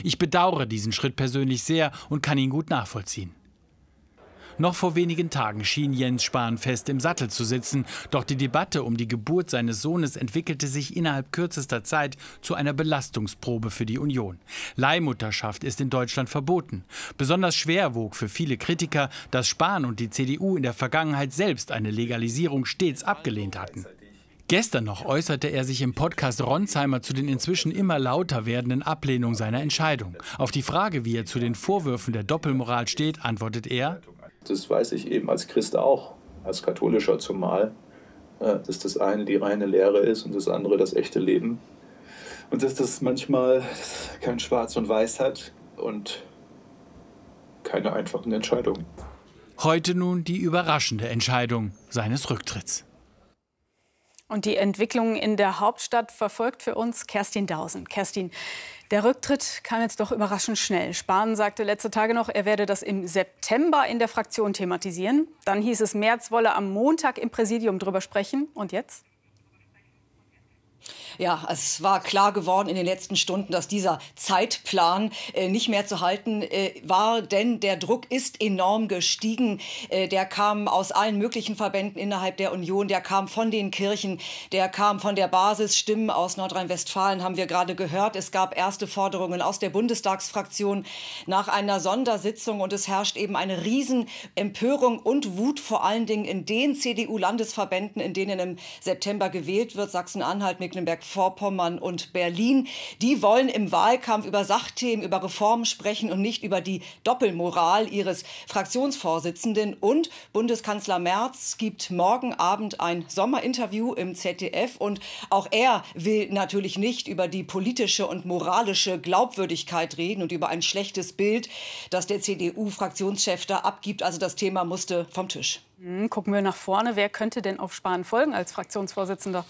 Ich bedauere diesen Schritt persönlich sehr und kann ihn gut nachvollziehen. Noch vor wenigen Tagen schien Jens Spahn fest im Sattel zu sitzen. Doch die Debatte um die Geburt seines Sohnes entwickelte sich innerhalb kürzester Zeit zu einer Belastungsprobe für die Union. Leihmutterschaft ist in Deutschland verboten. Besonders schwer wog für viele Kritiker, dass Spahn und die CDU in der Vergangenheit selbst eine Legalisierung stets abgelehnt hatten. Gestern noch äußerte er sich im Podcast Ronsheimer zu den inzwischen immer lauter werdenden Ablehnungen seiner Entscheidung. Auf die Frage, wie er zu den Vorwürfen der Doppelmoral steht, antwortet er: Das weiß ich eben als Christ auch, als Katholischer zumal, dass das eine die reine Lehre ist und das andere das echte Leben. Und dass das manchmal kein Schwarz und Weiß hat und keine einfachen Entscheidungen. Heute nun die überraschende Entscheidung seines Rücktritts. Und die Entwicklung in der Hauptstadt verfolgt für uns Kerstin Dausen. Kerstin, der Rücktritt kam jetzt doch überraschend schnell. Spahn sagte letzte Tage noch, er werde das im September in der Fraktion thematisieren. Dann hieß es, Merz wolle am Montag im Präsidium drüber sprechen. Und jetzt? Ja, es war klar geworden in den letzten Stunden, dass dieser Zeitplan nicht mehr zu halten war, denn der Druck ist enorm gestiegen. Der kam aus allen möglichen Verbänden innerhalb der Union, der kam von den Kirchen, der kam von der Basis. Stimmen aus Nordrhein-Westfalen haben wir gerade gehört. Es gab erste Forderungen aus der Bundestagsfraktion nach einer Sondersitzung und es herrscht eben eine Riesenempörung und Wut, vor allen Dingen in den CDU-Landesverbänden, in denen im September gewählt wird, Sachsen-Anhalt, Mecklenburg-Vorpommern und Berlin. Die wollen im Wahlkampf über Sachthemen, über Reformen sprechen und nicht über die Doppelmoral ihres Fraktionsvorsitzenden. Und Bundeskanzler Merz gibt morgen Abend ein Sommerinterview im ZDF. Und auch er will natürlich nicht über die politische und moralische Glaubwürdigkeit reden und über ein schlechtes Bild, das der CDU-Fraktionschef da abgibt. Also das Thema musste vom Tisch. Gucken wir nach vorne. Wer könnte denn auf Spahn folgen als Fraktionsvorsitzender?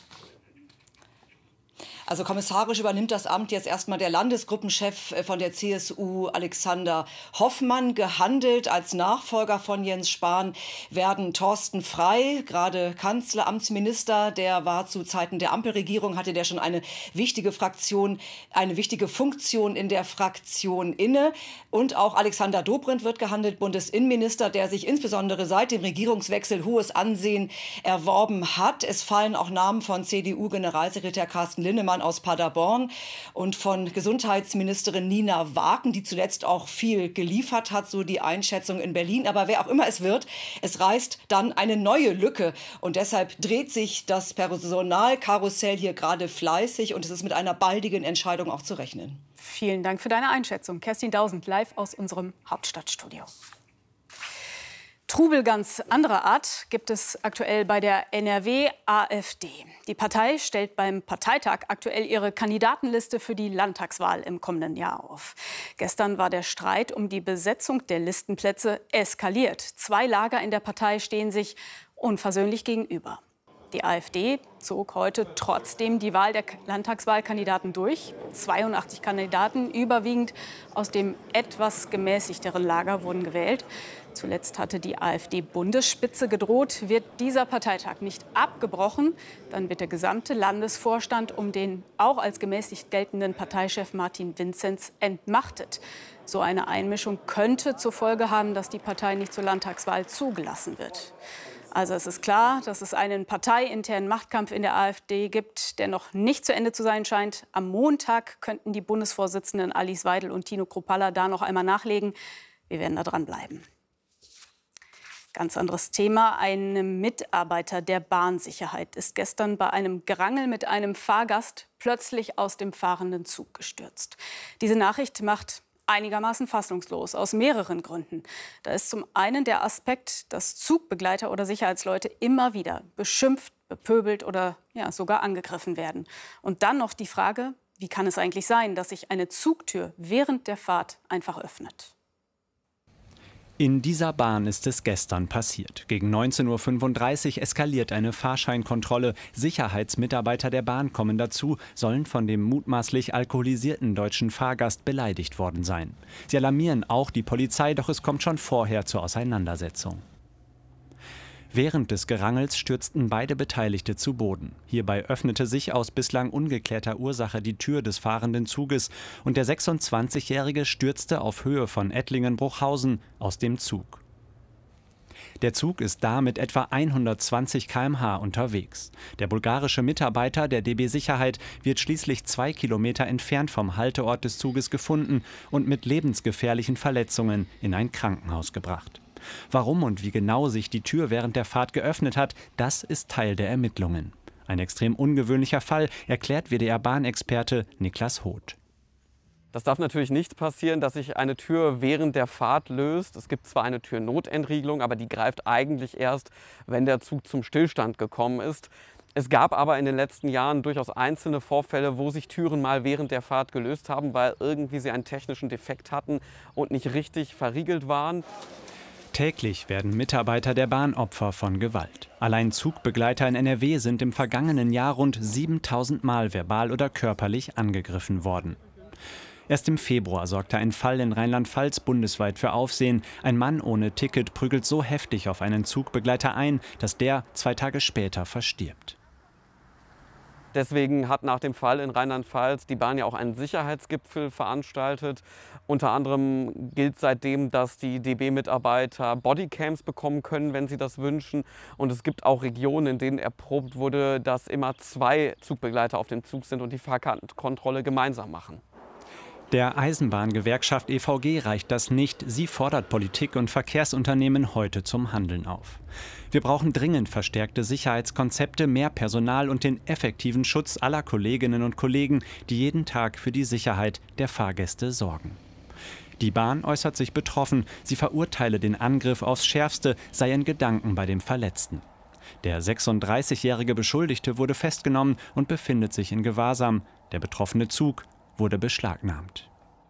Also kommissarisch übernimmt das Amt jetzt erstmal der Landesgruppenchef von der CSU, Alexander Hoffmann. Gehandelt als Nachfolger von Jens Spahn werden Thorsten Frey, gerade Kanzleramtsminister, der war zu Zeiten der Ampelregierung, hatte der schon eine wichtige Funktion in der Fraktion inne. Und auch Alexander Dobrindt wird gehandelt, Bundesinnenminister, der sich insbesondere seit dem Regierungswechsel hohes Ansehen erworben hat. Es fallen auch Namen von CDU-Generalsekretär Carsten Linnemann aus Paderborn und von Gesundheitsministerin Nina Waken, die zuletzt auch viel geliefert hat, so die Einschätzung in Berlin. Aber wer auch immer es wird, es reißt dann eine neue Lücke. Und deshalb dreht sich das Personalkarussell hier gerade fleißig und es ist mit einer baldigen Entscheidung auch zu rechnen. Vielen Dank für deine Einschätzung. Kerstin Dausen, live aus unserem Hauptstadtstudio. Trubel ganz anderer Art gibt es aktuell bei der NRW-AfD. Die Partei stellt beim Parteitag aktuell ihre Kandidatenliste für die Landtagswahl im kommenden Jahr auf. Gestern war der Streit um die Besetzung der Listenplätze eskaliert. Zwei Lager in der Partei stehen sich unversöhnlich gegenüber. Die AfD zog heute trotzdem die Wahl der Landtagswahlkandidaten durch. 82 Kandidaten, überwiegend aus dem etwas gemäßigteren Lager, wurden gewählt. Zuletzt hatte die AfD-Bundesspitze gedroht, wird dieser Parteitag nicht abgebrochen, dann wird der gesamte Landesvorstand um den auch als gemäßigt geltenden Parteichef Martin Vinzenz entmachtet. So eine Einmischung könnte zur Folge haben, dass die Partei nicht zur Landtagswahl zugelassen wird. Also es ist klar, dass es einen parteiinternen Machtkampf in der AfD gibt, der noch nicht zu Ende zu sein scheint. Am Montag könnten die Bundesvorsitzenden Alice Weidel und Tino Kruppalla da noch einmal nachlegen. Wir werden da dranbleiben. Ganz anderes Thema. Ein Mitarbeiter der Bahnsicherheit ist gestern bei einem Gerangel mit einem Fahrgast plötzlich aus dem fahrenden Zug gestürzt. Diese Nachricht macht einigermaßen fassungslos, aus mehreren Gründen. Da ist zum einen der Aspekt, dass Zugbegleiter oder Sicherheitsleute immer wieder beschimpft, bepöbelt oder ja, sogar angegriffen werden. Und dann noch die Frage, wie kann es eigentlich sein, dass sich eine Zugtür während der Fahrt einfach öffnet? In dieser Bahn ist es gestern passiert. Gegen 19:35 Uhr eskaliert eine Fahrscheinkontrolle. Sicherheitsmitarbeiter der Bahn kommen dazu, sollen von dem mutmaßlich alkoholisierten deutschen Fahrgast beleidigt worden sein. Sie alarmieren auch die Polizei, doch es kommt schon vorher zur Auseinandersetzung. Während des Gerangels stürzten beide Beteiligte zu Boden. Hierbei öffnete sich aus bislang ungeklärter Ursache die Tür des fahrenden Zuges und der 26-Jährige stürzte auf Höhe von Ettlingen-Bruchhausen aus dem Zug. Der Zug ist da mit etwa 120 km/h unterwegs. Der bulgarische Mitarbeiter der DB Sicherheit wird schließlich 2 Kilometer entfernt vom Halteort des Zuges gefunden und mit lebensgefährlichen Verletzungen in ein Krankenhaus gebracht. Warum und wie genau sich die Tür während der Fahrt geöffnet hat, das ist Teil der Ermittlungen. Ein extrem ungewöhnlicher Fall, erklärt WDR-Bahnexperte Niklas Hoth. Das darf natürlich nicht passieren, dass sich eine Tür während der Fahrt löst. Es gibt zwar eine Türnotentriegelung, aber die greift eigentlich erst, wenn der Zug zum Stillstand gekommen ist. Es gab aber in den letzten Jahren durchaus einzelne Vorfälle, wo sich Türen mal während der Fahrt gelöst haben, weil irgendwie sie einen technischen Defekt hatten und nicht richtig verriegelt waren. Täglich werden Mitarbeiter der Bahn Opfer von Gewalt. Allein Zugbegleiter in NRW sind im vergangenen Jahr rund 7000 Mal verbal oder körperlich angegriffen worden. Erst im Februar sorgte ein Fall in Rheinland-Pfalz bundesweit für Aufsehen. Ein Mann ohne Ticket prügelt so heftig auf einen Zugbegleiter ein, dass der 2 Tage später verstirbt. Deswegen hat nach dem Fall in Rheinland-Pfalz die Bahn ja auch einen Sicherheitsgipfel veranstaltet. Unter anderem gilt seitdem, dass die DB-Mitarbeiter Bodycams bekommen können, wenn sie das wünschen. Und es gibt auch Regionen, in denen erprobt wurde, dass immer 2 Zugbegleiter auf dem Zug sind und die Fahrkartenkontrolle gemeinsam machen. Der Eisenbahngewerkschaft EVG reicht das nicht. Sie fordert Politik und Verkehrsunternehmen heute zum Handeln auf. Wir brauchen dringend verstärkte Sicherheitskonzepte, mehr Personal und den effektiven Schutz aller Kolleginnen und Kollegen, die jeden Tag für die Sicherheit der Fahrgäste sorgen. Die Bahn äußert sich betroffen. Sie verurteile den Angriff aufs Schärfste, seien Gedanken bei dem Verletzten. Der 36-jährige Beschuldigte wurde festgenommen und befindet sich in Gewahrsam. Der betroffene Zug wurde beschlagnahmt.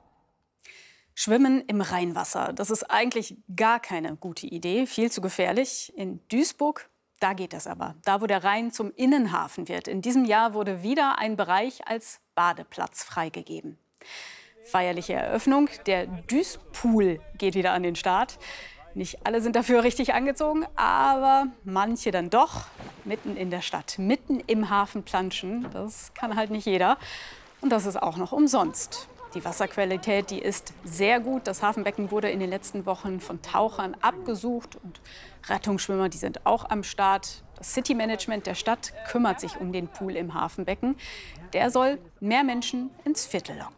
Schwimmen im Rheinwasser, das ist eigentlich gar keine gute Idee, viel zu gefährlich. In Duisburg, da geht das aber, da wo der Rhein zum Innenhafen wird. In diesem Jahr wurde wieder ein Bereich als Badeplatz freigegeben. Feierliche Eröffnung, der Duispool geht wieder an den Start. Nicht alle sind dafür richtig angezogen, aber manche dann doch. Mitten in der Stadt, mitten im Hafen planschen, das kann halt nicht jeder. Und das ist auch noch umsonst. Die Wasserqualität, die ist sehr gut. Das Hafenbecken wurde in den letzten Wochen von Tauchern abgesucht und Rettungsschwimmer, die sind auch am Start. Das City-Management der Stadt kümmert sich um den Pool im Hafenbecken. Der soll mehr Menschen ins Viertel locken.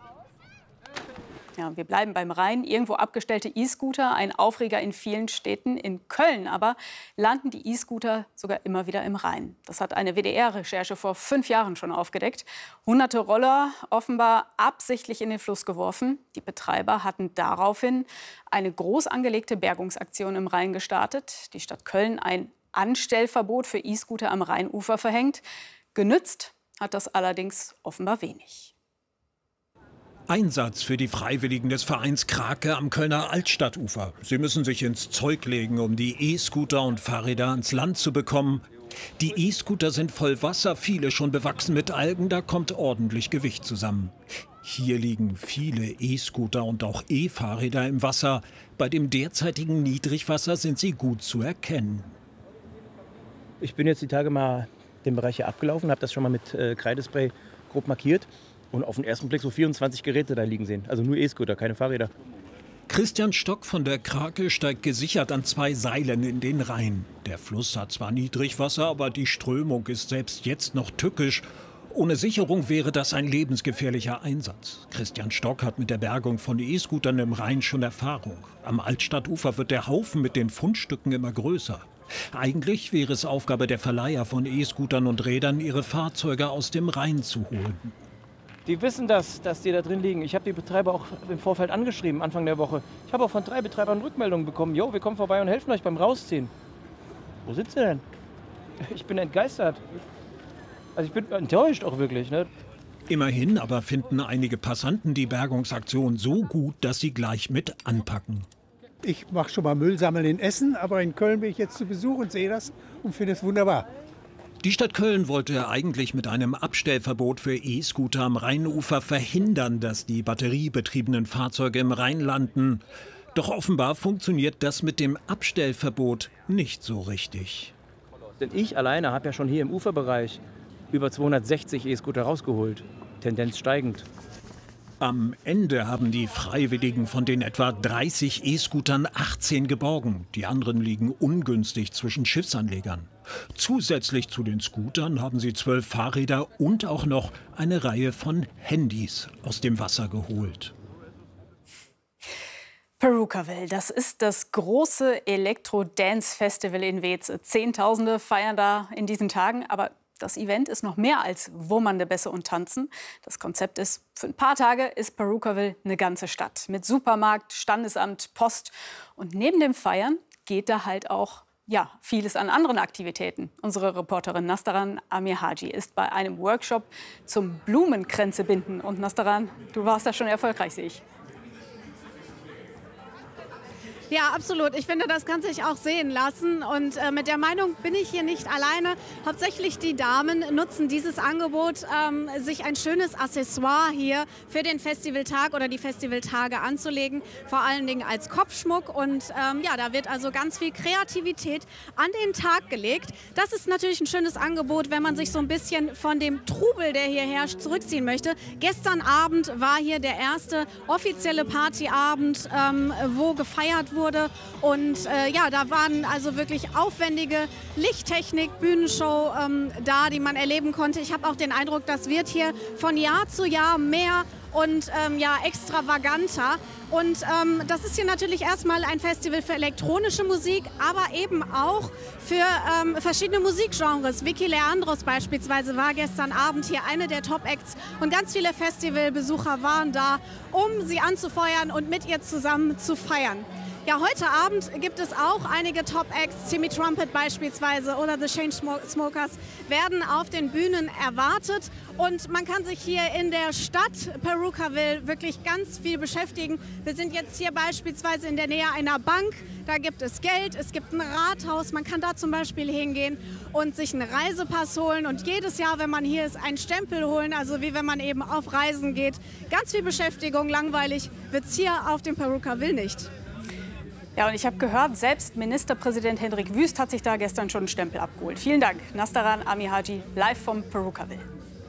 Ja, wir bleiben beim Rhein. Irgendwo abgestellte E-Scooter, ein Aufreger in vielen Städten. In Köln aber landen die E-Scooter sogar immer wieder im Rhein. Das hat eine WDR-Recherche vor 5 Jahren schon aufgedeckt. Hunderte Roller offenbar absichtlich in den Fluss geworfen. Die Betreiber hatten daraufhin eine groß angelegte Bergungsaktion im Rhein gestartet. Die Stadt Köln ein Anstellverbot für E-Scooter am Rheinufer verhängt. Genützt hat das allerdings offenbar wenig. Einsatz für die Freiwilligen des Vereins Krake am Kölner Altstadtufer. Sie müssen sich ins Zeug legen, um die E-Scooter und Fahrräder ans Land zu bekommen. Die E-Scooter sind voll Wasser, viele schon bewachsen mit Algen, da kommt ordentlich Gewicht zusammen. Hier liegen viele E-Scooter und auch E-Fahrräder im Wasser. Bei dem derzeitigen Niedrigwasser sind sie gut zu erkennen. Ich bin jetzt die Tage mal den Bereich hier abgelaufen, habe das schon mal mit Kreidespray grob markiert. Und auf den ersten Blick so 24 Geräte da liegen sehen. Also nur E-Scooter, keine Fahrräder. Christian Stock von der Krake steigt gesichert an 2 Seilen in den Rhein. Der Fluss hat zwar Niedrigwasser, aber die Strömung ist selbst jetzt noch tückisch. Ohne Sicherung wäre das ein lebensgefährlicher Einsatz. Christian Stock hat mit der Bergung von E-Scootern im Rhein schon Erfahrung. Am Altstadtufer wird der Haufen mit den Fundstücken immer größer. Eigentlich wäre es Aufgabe der Verleiher von E-Scootern und Rädern, ihre Fahrzeuge aus dem Rhein zu holen. Die wissen dass die da drin liegen. Ich habe die Betreiber auch im Vorfeld angeschrieben, Anfang der Woche. Ich habe auch von 3 Betreibern Rückmeldungen bekommen. Jo, wir kommen vorbei und helfen euch beim Rausziehen. Wo sind sie denn? Ich bin entgeistert. Also ich bin enttäuscht auch wirklich, ne? Immerhin aber finden einige Passanten die Bergungsaktion so gut, dass sie gleich mit anpacken. Ich mache schon mal Müll sammeln in Essen, aber in Köln bin ich jetzt zu Besuch und sehe das und finde es wunderbar. Die Stadt Köln wollte eigentlich mit einem Abstellverbot für E-Scooter am Rheinufer verhindern, dass die batteriebetriebenen Fahrzeuge im Rhein landen. Doch offenbar funktioniert das mit dem Abstellverbot nicht so richtig. Denn ich alleine habe ja schon hier im Uferbereich über 260 E-Scooter rausgeholt. Tendenz steigend. Am Ende haben die Freiwilligen von den etwa 30 E-Scootern 18 geborgen. Die anderen liegen ungünstig zwischen Schiffsanlegern. Zusätzlich zu den Scootern haben sie 12 Fahrräder und auch noch eine Reihe von Handys aus dem Wasser geholt. Perukaville, das ist das große Elektro-Dance-Festival in Weeze. Zehntausende feiern da in diesen Tagen, aber das Event ist noch mehr als wummernde Bässe und Tanzen. Das Konzept ist, für ein paar Tage ist Perukaville eine ganze Stadt. Mit Supermarkt, Standesamt, Post. Und neben dem Feiern geht da halt auch vieles an anderen Aktivitäten. Unsere Reporterin Nastaran Amirhaji ist bei einem Workshop zum Blumenkränze binden. Und Nastaran, du warst da schon erfolgreich, sehe ich. Ja, absolut. Ich finde, das kann sich auch sehen lassen. Und mit der Meinung bin ich hier nicht alleine. Hauptsächlich die Damen nutzen dieses Angebot, sich ein schönes Accessoire hier für den Festivaltag oder die Festivaltage anzulegen. Vor allen Dingen als Kopfschmuck. Und da wird also ganz viel Kreativität an den Tag gelegt. Das ist natürlich ein schönes Angebot, wenn man sich so ein bisschen von dem Trubel, der hier herrscht, zurückziehen möchte. Gestern Abend war hier der erste offizielle Partyabend, wo gefeiert wurde. Und da waren also wirklich aufwendige Lichttechnik, Bühnenshow da, die man erleben konnte. Ich habe auch den Eindruck, das wird hier von Jahr zu Jahr mehr und extravaganter. Und das ist hier natürlich erstmal ein Festival für elektronische Musik, aber eben auch für verschiedene Musikgenres. Vicky Leandros beispielsweise war gestern Abend hier eine der Top-Acts und ganz viele Festivalbesucher waren da, um sie anzufeuern und mit ihr zusammen zu feiern. Ja, heute Abend gibt es auch einige Top-Acts, Timmy Trumpet beispielsweise oder The Chainsmokers werden auf den Bühnen erwartet. Und man kann sich hier in der Stadt Perukaville wirklich ganz viel beschäftigen. Wir sind jetzt hier beispielsweise in der Nähe einer Bank. Da gibt es Geld, es gibt ein Rathaus. Man kann da zum Beispiel hingehen und sich einen Reisepass holen. Und jedes Jahr, wenn man hier ist, einen Stempel holen. Also wie wenn man eben auf Reisen geht. Ganz viel Beschäftigung, langweilig wird es hier auf dem Perukaville nicht. Ja, und ich habe gehört, selbst Ministerpräsident Hendrik Wüst hat sich da gestern schon einen Stempel abgeholt. Vielen Dank, Nastaran Amirhaji, live vom Perukaville.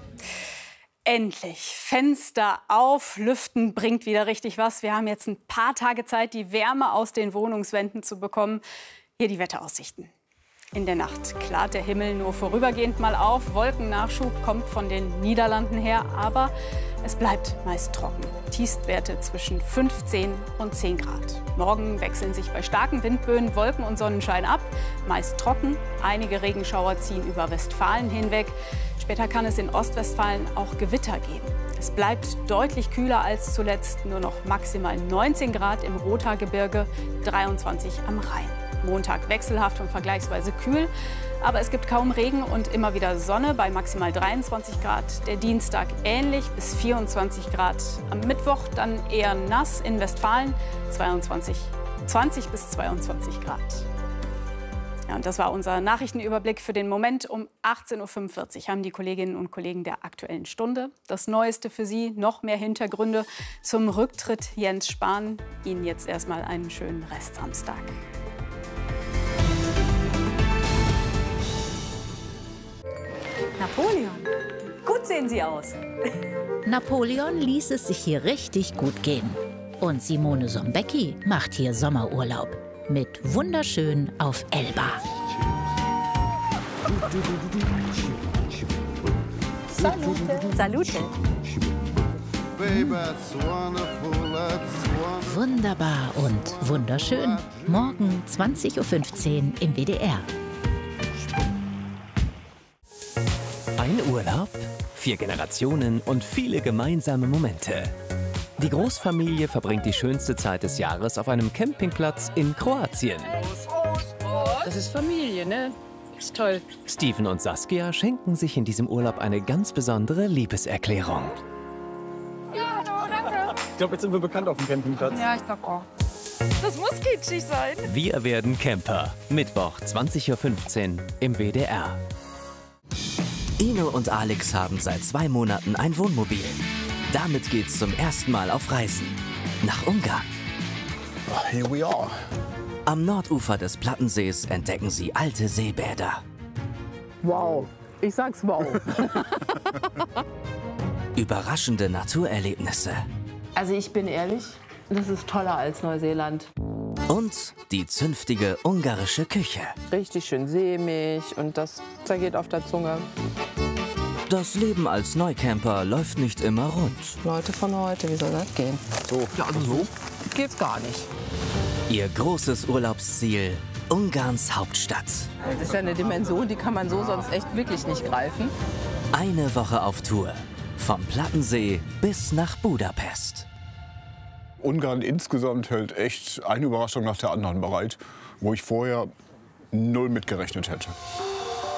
Endlich. Fenster auf, lüften bringt wieder richtig was. Wir haben jetzt ein paar Tage Zeit, die Wärme aus den Wohnungswänden zu bekommen. Hier die Wetteraussichten. In der Nacht klart der Himmel nur vorübergehend mal auf. Wolkennachschub kommt von den Niederlanden her, aber es bleibt meist trocken. Tiefstwerte zwischen 15 und 10 Grad. Morgen wechseln sich bei starken Windböen Wolken und Sonnenschein ab. Meist trocken. Einige Regenschauer ziehen über Westfalen hinweg. Später kann es in Ostwestfalen auch Gewitter geben. Es bleibt deutlich kühler als zuletzt. Nur noch maximal 19 Grad im Rothaargebirge, 23 am Rhein. Montag wechselhaft und vergleichsweise kühl. Aber es gibt kaum Regen und immer wieder Sonne bei maximal 23 Grad. Der Dienstag ähnlich bis 24 Grad. Am Mittwoch dann eher nass in Westfalen, 20 bis 22 Grad. Ja, und das war unser Nachrichtenüberblick für den Moment. Um 18:45 Uhr haben die Kolleginnen und Kollegen der Aktuellen Stunde das Neueste für Sie, noch mehr Hintergründe zum Rücktritt Jens Spahn. Ihnen jetzt erstmal einen schönen Restsamstag. Napoleon, gut sehen Sie aus. Napoleon ließ es sich hier richtig gut gehen. Und Simone Sombecki macht hier Sommerurlaub. Mit wunderschön auf Elba. Salute. Salute. Wunderbar und wunderschön. Morgen 20:15 Uhr im WDR. Ein Urlaub, 4 Generationen und viele gemeinsame Momente. Die Großfamilie verbringt die schönste Zeit des Jahres auf einem Campingplatz in Kroatien. Das ist Familie, ne? Ist toll. Steven und Saskia schenken sich in diesem Urlaub eine ganz besondere Liebeserklärung. Ja, danke. Ich glaube, jetzt sind wir bekannt auf dem Campingplatz. Ja, ich glaube auch. Das muss kitschig sein. Wir werden Camper. Mittwoch, 20:15 Uhr im WDR. Ino und Alex haben seit 2 Monaten ein Wohnmobil. Damit geht's zum ersten Mal auf Reisen. Nach Ungarn. Here we are. Am Nordufer des Plattensees entdecken sie alte Seebäder. Wow, ich sag's wow. Überraschende Naturerlebnisse. Also ich bin ehrlich, das ist toller als Neuseeland. Und die zünftige ungarische Küche. Richtig schön sämig und das zergeht auf der Zunge. Das Leben als Neucamper läuft nicht immer rund. Leute von heute, wie soll das gehen? So. Ja, also so geht's gar nicht. Ihr großes Urlaubsziel, Ungarns Hauptstadt. Das ist ja eine Dimension, die kann man so sonst echt wirklich nicht greifen. Eine Woche auf Tour. Vom Plattensee bis nach Budapest. Ungarn insgesamt hält echt eine Überraschung nach der anderen bereit, wo ich vorher null mitgerechnet hätte.